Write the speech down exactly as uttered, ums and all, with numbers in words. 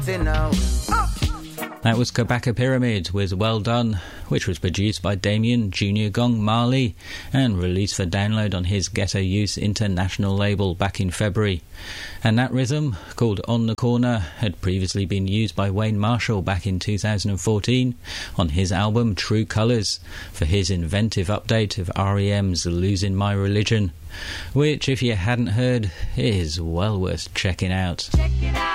That was Kabaka Pyramid with Well Done, which was produced by Damien Junior Gong Marley and released for download on his Ghetto Youth International label back in February. And that rhythm, called On the Corner, had previously been used by Wayne Marshall back in two thousand fourteen on his album True Colours for his inventive update of R E M's Losing My Religion, which, if you hadn't heard, is well worth checking out. Check it out.